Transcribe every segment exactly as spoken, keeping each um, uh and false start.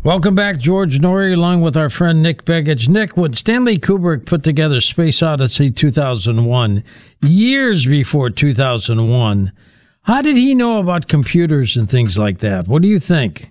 Welcome back, George Noory, along with our friend Nick Begich. Nick, when Stanley Kubrick put together Space Odyssey two thousand one, years before two thousand one, how did he know about computers and things like that? What do you think?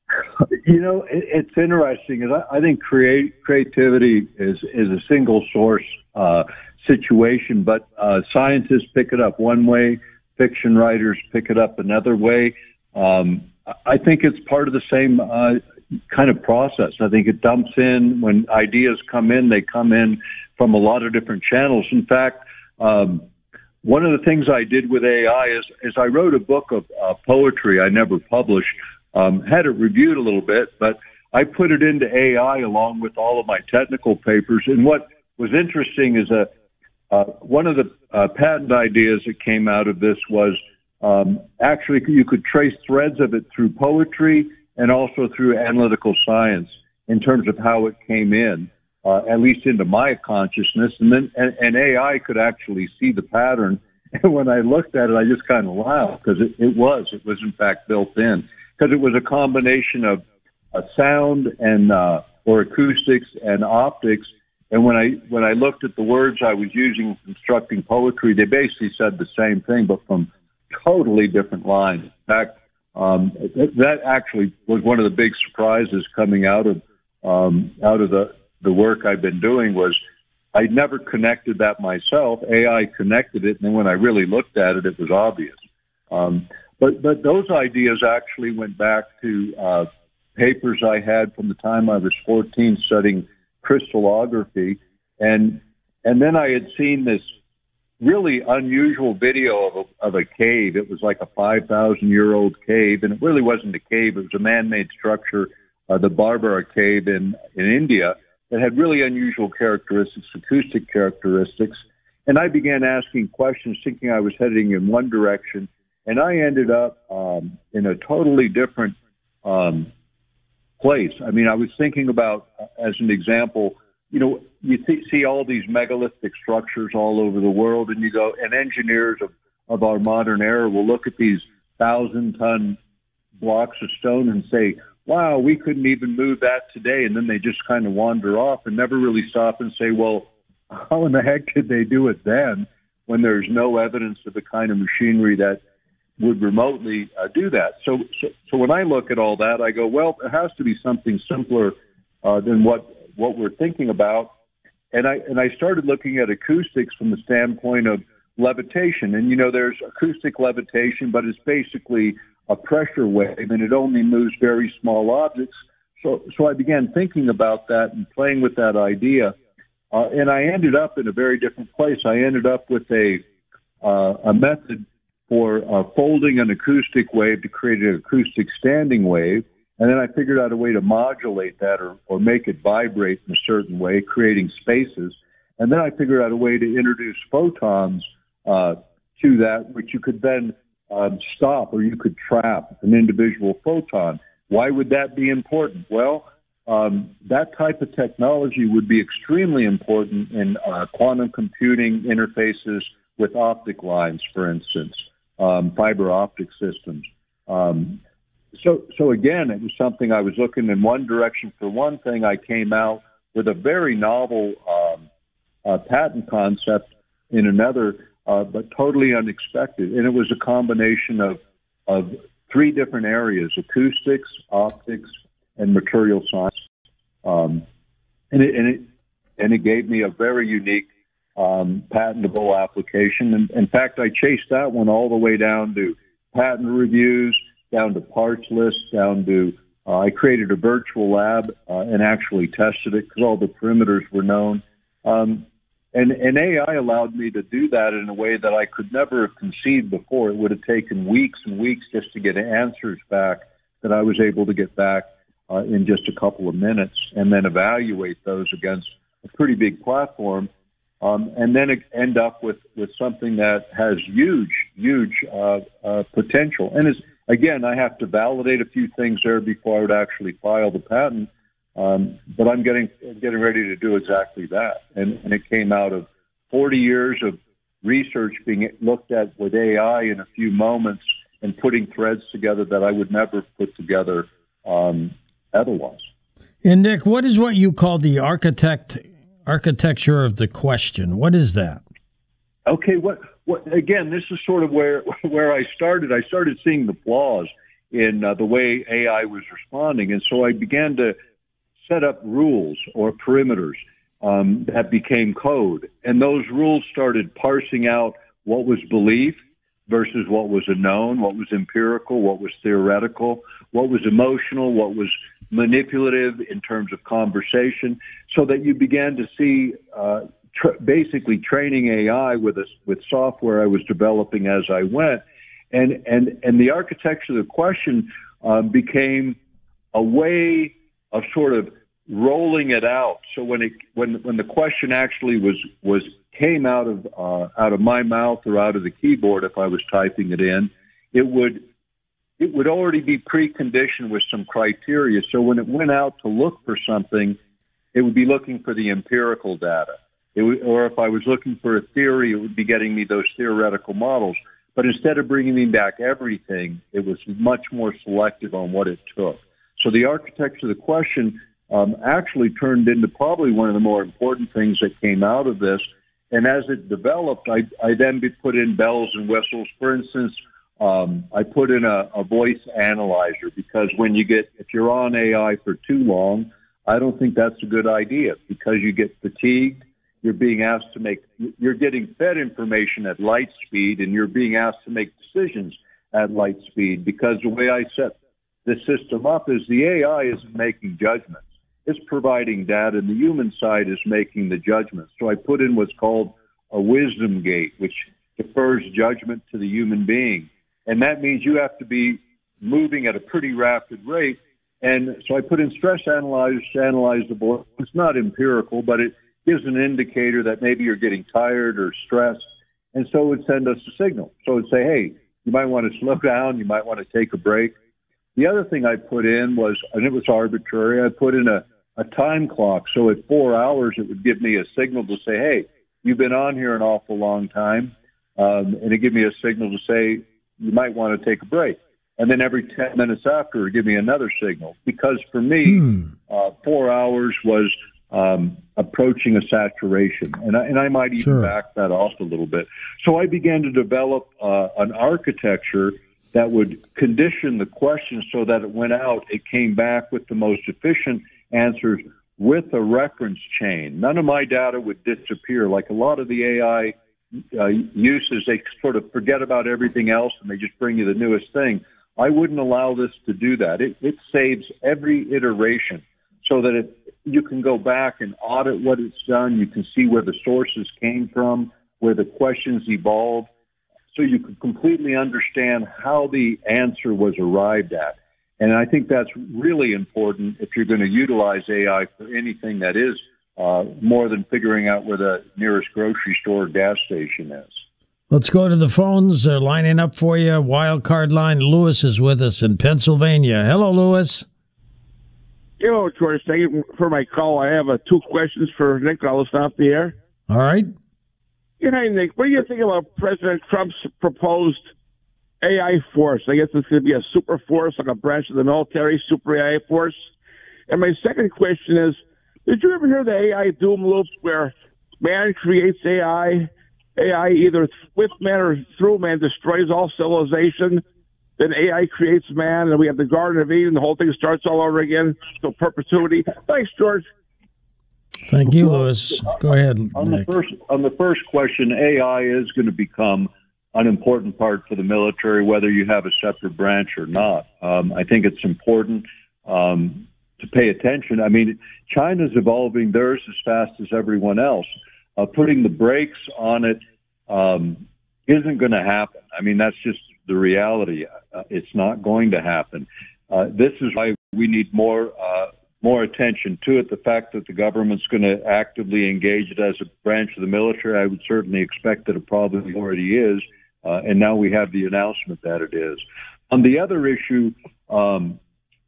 You know, it, it's interesting. I, I think create, creativity is, is a single source uh, situation, but uh, scientists pick it up one way, fiction writers pick it up another way. Um, I think it's part of the same uh, kind of process. I think it dumps in when ideas come in, they come in from a lot of different channels. In fact, um, one of the things I did with A I is, is I wrote a book of uh, poetry I never published, um, had it reviewed a little bit, but I put it into A I along with all of my technical papers. And what was interesting is a, uh, one of the uh, patent ideas that came out of this was um, actually you could trace threads of it through poetry and also through analytical science in terms of how it came in, uh, at least into my consciousness. And then and, and A I could actually see the pattern. And when I looked at it, I just kind of laughed because it, it was. It was, in fact, built in. Because it was a combination of uh, sound and uh, or acoustics and optics. And when I when I looked at the words I was using in constructing poetry, they basically said the same thing, but from totally different lines. In fact, Um, that actually was one of the big surprises coming out of um, out of the, the work I've been doing was I never connected that myself. A I connected it, and then when I really looked at it, it was obvious. Um, but but those ideas actually went back to uh, papers I had from the time I was fourteen studying crystallography, and and then I had seen this really unusual video of a, of a cave. It was like a five thousand year old cave, and it really wasn't a cave. It was a man-made structure, uh, the Barbara Cave in, in India, that had really unusual characteristics, acoustic characteristics. And I began asking questions, thinking I was heading in one direction, and I ended up um, in a totally different um, place. I mean, I was thinking about, as an example, you know, you th- see all these megalithic structures all over the world, and you go, and engineers of, of our modern era will look at these thousand-ton blocks of stone and say, wow, we couldn't even move that today, and then they just kind of wander off and never really stop and say, well, how in the heck did they do it then when there's no evidence of the kind of machinery that would remotely uh, do that? So, so, so when I look at all that, I go, well, it has to be something simpler uh, than what what we're thinking about. And I and I started looking at acoustics from the standpoint of levitation. And, you know, there's acoustic levitation, but it's basically a pressure wave, and it only moves very small objects. So so I began thinking about that and playing with that idea. Uh, and I ended up in a very different place. I ended up with a, uh, a method for uh, folding an acoustic wave to create an acoustic standing wave. And then I figured out a way to modulate that or, or make it vibrate in a certain way, creating spaces. And then I figured out a way to introduce photons uh, to that, which you could then um, stop or you could trap an individual photon. Why would that be important? Well, um, that type of technology would be extremely important in uh, quantum computing interfaces with optic lines, for instance, um, fiber optic systems. Um, So, so again, it was something I was looking in one direction for one thing. I came out with a very novel um, uh, patent concept in another, uh, but totally unexpected. And it was a combination of of three different areas: acoustics, optics, and material science. Um, and it and it and it gave me a very unique um, patentable application. And in fact, I chased that one all the way down to patent reviews, down to parts lists, down to, uh, I created a virtual lab uh, and actually tested it because all the perimeters were known. Um, and, and A I allowed me to do that in a way that I could never have conceived before. It would have taken weeks and weeks just to get answers back that I was able to get back uh, in just a couple of minutes and then evaluate those against a pretty big platform. Um, and then end up with, with something that has huge, huge uh, uh, potential. And is again, I have to validate a few things there before I would actually file the patent. Um, but I'm getting getting ready to do exactly that. And, and it came out of forty years of research being looked at with A I in a few moments and putting threads together that I would never put together um, otherwise. And Nick, what is what you call the architect architecture of the question? What is that? Okay, what what again? This is sort of where where I started. I started seeing the flaws in uh, the way A I was responding, and so I began to set up rules or perimeters um, that became code, and those rules started parsing out what was belief versus what was a known, what was empirical, what was theoretical, what was emotional, what was manipulative in terms of conversation, so that you began to see uh, tr- basically training A I with a, with software I was developing as I went, and and and the architecture of the question um, became a way of sort of rolling it out. So when it when when the question actually was was came out of uh, out of my mouth or out of the keyboard, if I was typing it in, it would it would already be preconditioned with some criteria. So when it went out to look for something, it would be looking for the empirical data. It would, or if I was looking for a theory, it would be getting me those theoretical models. But instead of bringing me back everything, it was much more selective on what it took. So the architecture of the question um, actually turned into probably one of the more important things that came out of this. And as it developed, I, I then put in bells and whistles. For instance, um, I put in a, a voice analyzer, because when you get, if you're on A I for too long, I don't think that's a good idea, because you get fatigued. You're being asked to make, you're getting fed information at light speed, and you're being asked to make decisions at light speed, because the way I set the system up is the A I isn't making judgments. It's providing data, and the human side is making the judgments. So I put in what's called a wisdom gate, which defers judgment to the human being. And that means you have to be moving at a pretty rapid rate. And so I put in stress analyzers to analyze the voice. It's not empirical, but it gives an indicator that maybe you're getting tired or stressed. And so it would send us a signal. So it would say, hey, you might want to slow down. You might want to take a break. The other thing I put in was, and it was arbitrary, I put in a, a time clock. So at four hours, it would give me a signal to say, hey, you've been on here an awful long time. Um, and it give me a signal to say, you might want to take a break. And then every ten minutes after, it would give me another signal. Because for me, hmm. uh, four hours was um, approaching a saturation. And I, and I might even sure. back that off a little bit. So I began to develop uh, an architecture that would condition the question so that it went out, it came back with the most efficient answers with a reference chain. None of my data would disappear. Like a lot of the A I uh, uses, they sort of forget about everything else and they just bring you the newest thing. I wouldn't allow this to do that. It, it saves every iteration so that it, you can go back and audit what it's done. You can see where the sources came from, where the questions evolved, so you can completely understand how the answer was arrived at. And I think that's really important if you're going to utilize A I for anything that is uh, more than figuring out where the nearest grocery store or gas station is. Let's go to the phones. They're lining up for you. Wild card line. Lewis is with us in Pennsylvania. Hello, Lewis. Hello, George. Thank you for my call. I have uh, two questions for Nick. I'll listen off the air. All right. Yeah, hi, Nick. What do you think about President Trump's proposed A I force? I guess it's going to be a super force, like a branch of the military, super A I force. And my second question is, did you ever hear the A I doom loop where man creates A I, A I either with man or through man destroys all civilization, then A I creates man, and we have the Garden of Eden, the whole thing starts all over again, so perpetuity. Thanks, George. Thank you, Lewis. Go ahead, on Nick. the first on the first question, A I is going to become an important part for the military, whether you have a separate branch or not. Um, I think it's important um, to pay attention. I mean, China's evolving theirs as fast as everyone else. Uh, putting the brakes on it um, isn't going to happen. I mean, that's just the reality. Uh, it's not going to happen. Uh, this is why we need more uh, more attention to it. The fact that the government's going to actively engage it as a branch of the military, I would certainly expect that it probably already is. Uh, and now we have the announcement that it is. On the other issue, um,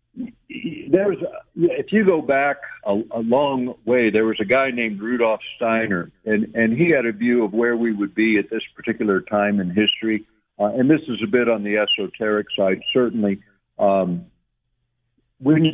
there's if you go back a, a long way, there was a guy named Rudolf Steiner, and, and he had a view of where we would be at this particular time in history. Uh, and this is a bit on the esoteric side, certainly. Um, when you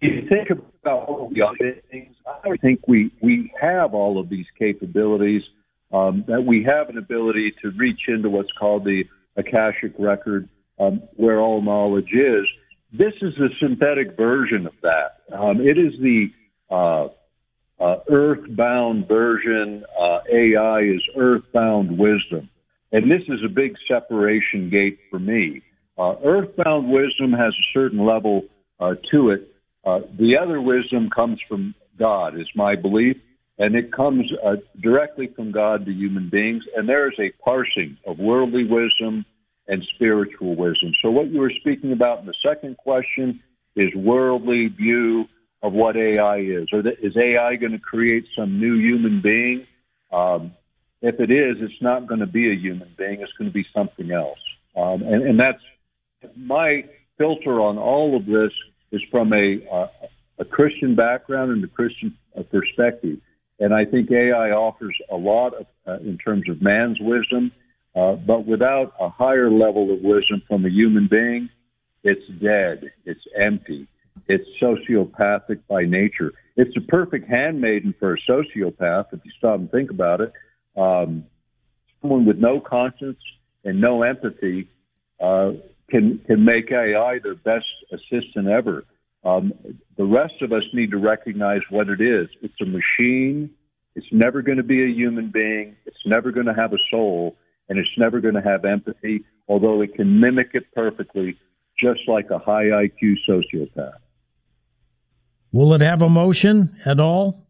you think about all of the other things, I think we, we have all of these capabilities, um, that we have an ability to reach into what's called the Akashic Record, um, where all knowledge is. This is a synthetic version of that. Um, it is the uh, uh, earthbound version. Uh, A I is earthbound wisdom. And this is a big separation gate for me. Uh, earthbound wisdom has a certain level uh, to it. Uh, the other wisdom comes from God, is my belief, and it comes uh, directly from God to human beings. And there is a parsing of worldly wisdom and spiritual wisdom. So what you were speaking about in the second question is worldly view of what A I is. Or that, is A I going to create some new human being? Um, if it is, it's not going to be a human being. It's going to be something else. Um, and, and that's my filter on all of this is from a, uh, a Christian background and a Christian uh, perspective. And I think A I offers a lot of, uh, in terms of man's wisdom, uh, but without a higher level of wisdom from a human being, it's dead, it's empty, it's sociopathic by nature. It's a perfect handmaiden for a sociopath, if you stop and think about it. Um, someone with no conscience and no empathy uh, can can make A I their best assistant ever. Um, the rest of us need to recognize what it is. It's a machine. It's never going to be a human being. It's never going to have a soul, and it's never going to have empathy, although it can mimic it perfectly, just like a high I Q sociopath. Will it have emotion at all?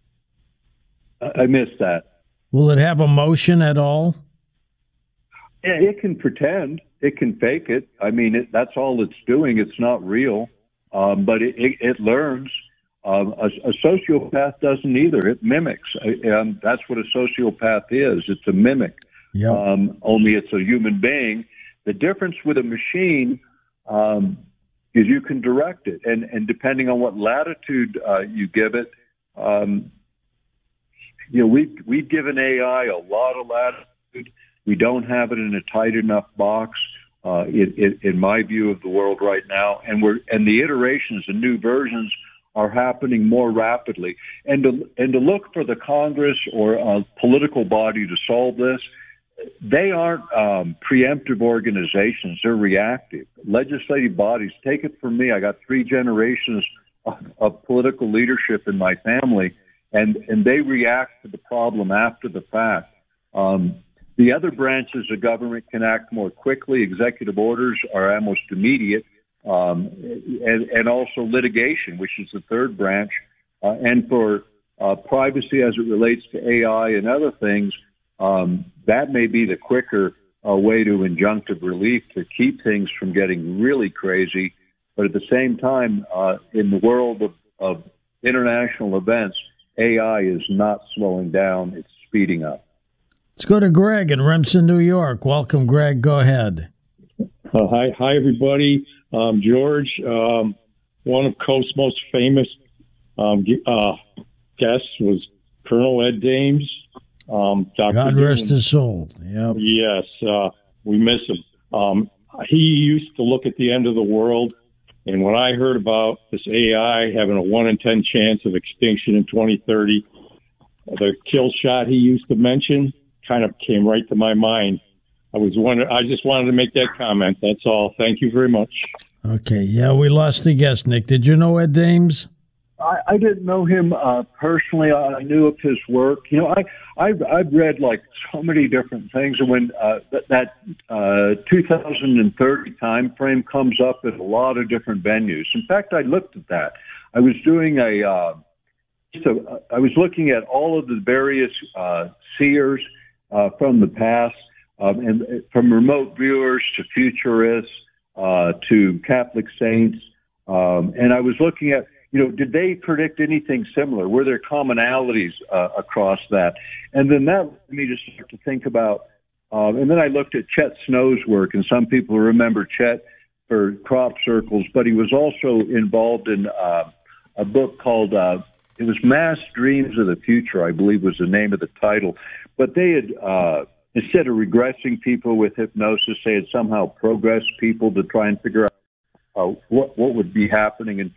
I missed that. Will it have emotion at all? Yeah, it can pretend. It can fake it. I mean, it, that's all it's doing. It's not real, um, but it, it, it learns. Um, a, a sociopath doesn't either. It mimics. Um, that's what a sociopath is. It's a mimic. Yep. Um, only it's a human being. The difference with a machine um, is you can direct it, and, and depending on what latitude uh, you give it, um, you know, we've, we've given A I a lot of latitude. We don't have it in a tight enough box, uh, in, in, in my view of the world right now. And we're and the iterations, the new versions, are happening more rapidly. And to and to look for the Congress or a political body to solve this, they aren't um, preemptive organizations. They're reactive. Legislative bodies, take it from me, I got three generations of, of political leadership in my family, and, and they react to the problem after the fact. Um, the other branches of government can act more quickly. Executive orders are almost immediate, um, and, and also litigation, which is the third branch. Uh, and for uh, privacy as it relates to A I and other things, Um, that may be the quicker uh, way to injunctive relief to keep things from getting really crazy. But at the same time, uh, in the world of, of international events, A I is not slowing down. It's speeding up. Let's go to Greg in Remsen, New York. Welcome, Greg. Go ahead. Uh, hi, hi, everybody. Um, George, um, one of Coast's most famous um, uh, guests was Colonel Ed Dames. Um, Doctor God Doohan. rest his soul. Yep. Yes, uh, we miss him. Um, he used to look at the end of the world, and when I heard about this A I having a one in ten chance of extinction in twenty thirty, the kill shot he used to mention kind of came right to my mind. I was wondering, I just wanted to make that comment. That's all. Thank you very much. Okay. Yeah, we lost the guest, Nick. Did you know Ed Dames? I, I didn't know him uh, personally. I knew of his work. You know, I, I've, I've read like so many different things. And when uh, that, that uh, two thousand thirty time frame comes up at a lot of different venues. In fact, I looked at that. I was doing a, uh, so I was looking at all of the various uh, seers uh, from the past, um, and from remote viewers to futurists uh, to Catholic saints, um, and I was looking at, you know, did they predict anything similar? Were there commonalities uh, across that? And then that led me to start to think about, um, and then I looked at Chet Snow's work, and some people remember Chet for crop circles, but he was also involved in uh, a book called, uh, it was Mass Dreams of the Future, I believe was the name of the title. But they had, uh, instead of regressing people with hypnosis, they had somehow progressed people to try and figure out uh, what, what would be happening in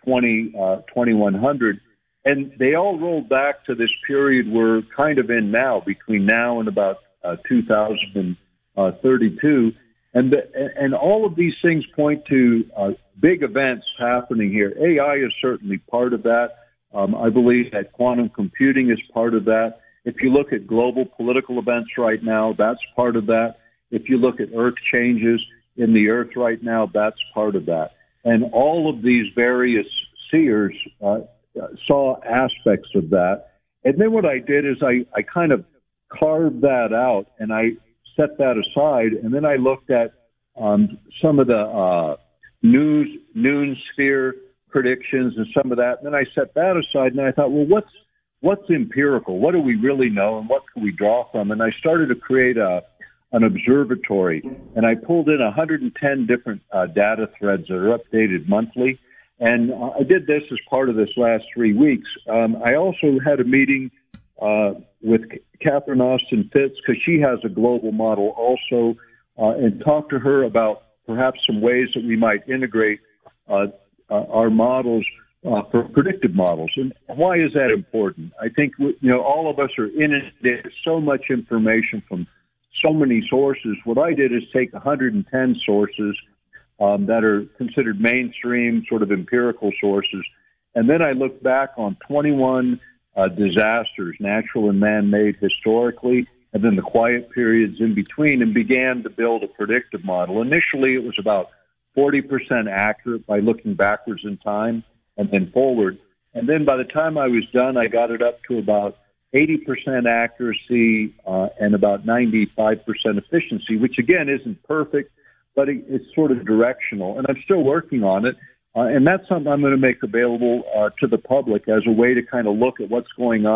twenty, uh, twenty-one hundred. And they all rolled back to this period we're kind of in now, between now and about uh, two thousand thirty-two. And, the, and all of these things point to uh, big events happening here. A I is certainly part of that. Um, I believe that quantum computing is part of that. If you look at global political events right now, that's part of that. If you look at earth changes in the earth right now, that's part of that. And all of these various seers uh, saw aspects of that. And then what I did is I, I kind of carved that out and I set that aside. And then I looked at um, some of the uh, news, noon sphere predictions and some of that. And then I set that aside and I thought, well, what's, what's empirical? What do we really know and what can we draw from? And I started to create a, an observatory, and I pulled in one hundred ten different uh, data threads that are updated monthly. And uh, I did this as part of this last three weeks. Um, I also had a meeting uh, with Catherine Austin Fitts, because she has a global model also, uh, and talked to her about perhaps some ways that we might integrate uh, uh, our models uh, for predictive models. And why is that important? I think, you know, all of us are inundated with so much information from so many sources. What I did is take one hundred ten sources um, that are considered mainstream, sort of empirical sources, and then I looked back on twenty-one uh, disasters, natural and man-made historically, and then the quiet periods in between, and began to build a predictive model. Initially, it was about forty percent accurate by looking backwards in time and then forward. And then by the time I was done, I got it up to about eighty percent accuracy uh, and about ninety-five percent efficiency, which again isn't perfect, but it, it's sort of directional. And I'm still working on it. Uh, and that's something I'm going to make available uh, to the public as a way to kind of look at what's going on